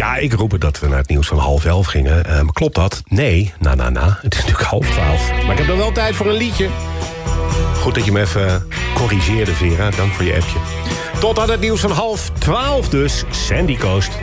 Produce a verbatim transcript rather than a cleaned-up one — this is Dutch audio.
Ja, ik roep het dat we naar het nieuws van half elf gingen. Uh, maar klopt dat? Nee, na, na, na. Het is natuurlijk half twaalf. Maar ik heb nog wel tijd voor een liedje. Goed dat je me even corrigeerde, Vera. Dank voor je appje. Tot aan het nieuws van half twaalf dus. Sandy Coast.